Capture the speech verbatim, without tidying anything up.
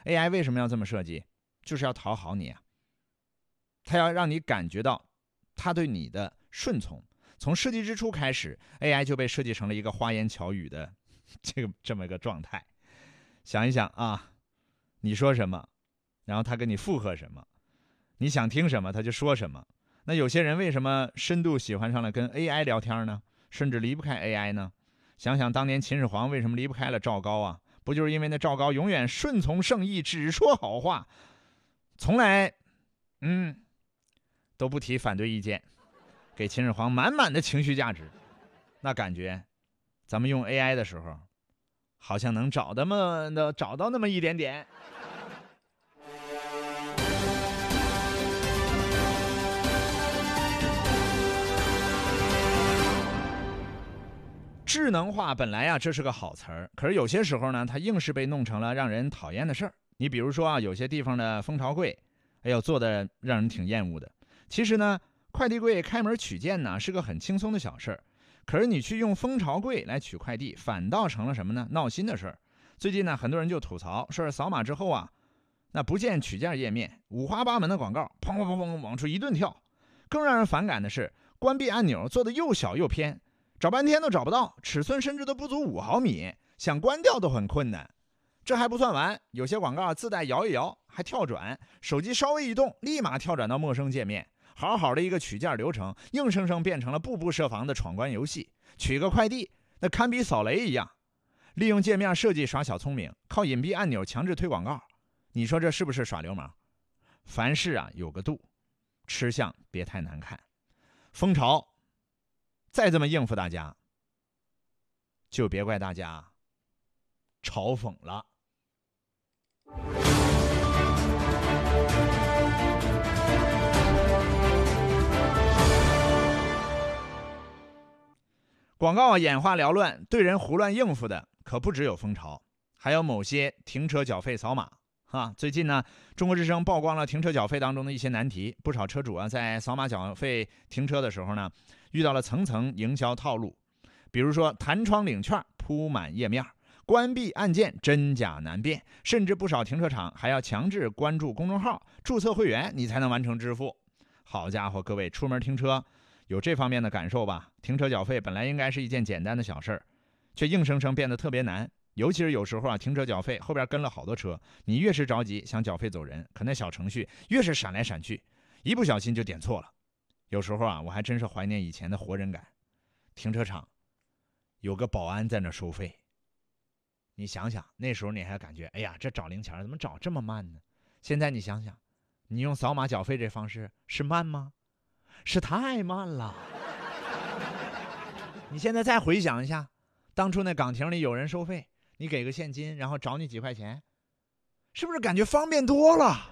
A I 为什么要这么设计？就是要讨好你啊，它要让你感觉到它对你的顺从。从设计之初开始 ，A I 就被设计成了一个花言巧语的这个这么一个状态。想一想啊，你说什么，然后他跟你附和什么，你想听什么他就说什么。那有些人为什么深度喜欢上了跟 A I 聊天呢？甚至离不开 A I 呢？想想当年秦始皇为什么离不开了赵高啊？不就是因为那赵高永远顺从圣意，只说好话，从来嗯都不提反对意见，给秦始皇满满的情绪价值。那感觉咱们用 A I 的时候好像能找那么的找到那么一点点。智能化本来啊这是个好词儿，可是有些时候呢它硬是被弄成了让人讨厌的事儿。你比如说啊，有些地方的蜂巢柜哎呦做的让人挺厌恶的。其实呢快递柜开门取件呢是个很轻松的小事儿，可是你去用蜂巢柜来取快递反倒成了什么呢？闹心的事儿。最近呢很多人就吐槽说扫码之后啊，那不见取件页面，五花八门的广告砰砰砰砰往出一顿跳。更让人反感的是关闭按钮做的又小又偏，找半天都找不到，尺寸甚至都不足五毫米，想关掉都很困难。这还不算完，有些广告自带摇一摇还跳转，手机稍微一动立马跳转到陌生界面。好好的一个取件流程硬生生变成了步步设防的闯关游戏。取个快递那堪比扫雷一样，利用界面设计耍小聪明，靠隐蔽按钮强制推广告，你说这是不是耍流氓？凡事啊有个度，吃相别太难看。蜂巢再这么应付大家，就别怪大家嘲讽了。广告眼花缭乱，对人胡乱应付的可不只有蜂巢，还有某些停车缴费扫码啊。最近呢，中国之声曝光了停车缴费当中的一些难题，不少车主啊在扫码缴费停车的时候呢，遇到了层层营销套路，比如说弹窗领券铺满页面，关闭按键真假难辨，甚至不少停车场还要强制关注公众号、注册会员，你才能完成支付。好家伙，各位出门停车有这方面的感受吧？停车缴费本来应该是一件简单的小事儿，却硬生生变得特别难。尤其是有时候啊，停车缴费后边跟了好多车，你越是着急想缴费走人，可那小程序越是闪来闪去，一不小心就点错了。有时候啊，我还真是怀念以前的活人感。停车场有个保安在那收费，你想想那时候你还感觉哎呀这找零钱怎么找这么慢呢？现在你想想，你用扫码缴费这方式是慢吗？是太慢了。你现在再回想一下，当初那岗亭里有人收费，你给个现金然后找你几块钱，是不是感觉方便多了？